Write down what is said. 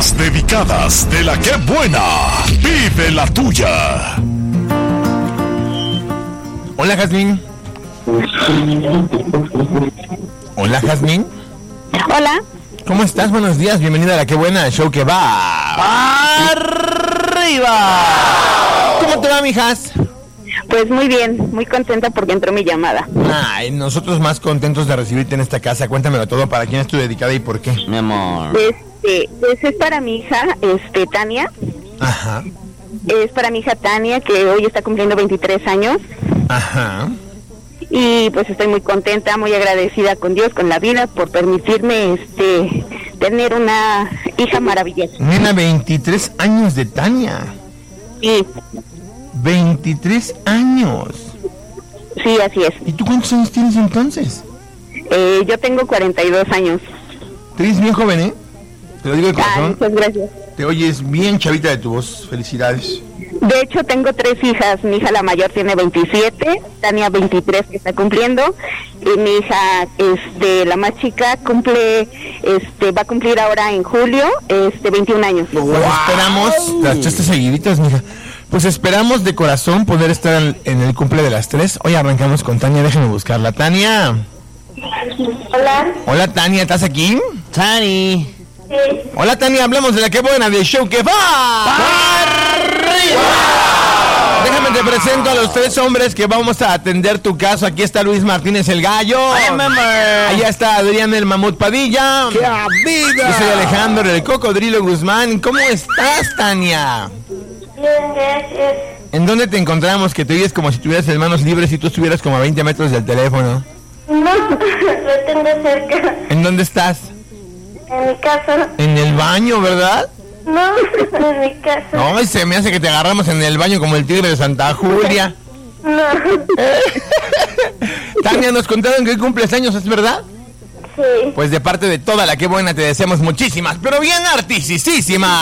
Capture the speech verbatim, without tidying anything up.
Las dedicadas de la que buena. Vive la tuya. Hola, Jazmín. Hola, Jazmín. Hola. ¿Cómo estás? Buenos días. Bienvenida a la que buena, el show que va arriba. ¿Cómo te va, mijas? Pues muy bien, muy contenta porque entró mi llamada. Ay, nosotros más contentos de recibirte en esta casa. Cuéntamelo todo. ¿Para quién es tu dedicada y por qué? Mi amor. Este, pues es para mi hija, este, Tania. Ajá. Es para mi hija Tania, que hoy está cumpliendo veintitrés años. Ajá. Y pues estoy muy contenta, muy agradecida con Dios, con la vida, por permitirme, este, tener una hija maravillosa. Nena, veintitrés años de Tania. Sí, veintitrés años. sí, así es. ¿Y tú cuántos años tienes entonces? Eh, yo tengo cuarenta y dos años. Te ves bien joven, ¿eh? Te lo digo de Ah, corazón. muchas gracias. Te oyes bien chavita de tu voz. Felicidades. De hecho, tengo tres hijas. Mi hija la mayor tiene veintisiete, Tania veintitrés que está cumpliendo, y mi hija, este, la más chica cumple, este, va a cumplir ahora en julio, este, veintiún años. Pues esperamos, las echaste seguiditas, mija. Pues esperamos de corazón poder estar en, en el cumple de las tres. Hoy arrancamos con Tania, déjame buscarla. Tania. Hola. Hola, Tania, ¿estás aquí? Tani. Sí. Hola, Tania, hablamos de la que buena, del show que va arriba. Déjame te presento a los tres hombres que vamos a atender tu caso. Aquí está Luis Martínez el Gallo. Allá está Adrián el Mamut Padilla. ¡Qué vida! Yo soy Alejandro el Cocodrilo Guzmán. ¿Cómo estás, Tania? Bien, gracias. ¿En dónde te encontramos? Que te oyes como si tuvieras las manos libres y tú estuvieras como a veinte metros del teléfono. No, lo tengo cerca, ¿En dónde estás? en mi casa. En el baño, ¿verdad? No, en mi casa. No, se me hace que te agarramos en el baño como el tigre de Santa Julia. No. Tania, nos contaron que hoy cumples años, ¿es verdad? Sí. Pues de parte de toda la que buena te deseamos muchísimas, pero bien artisísimas.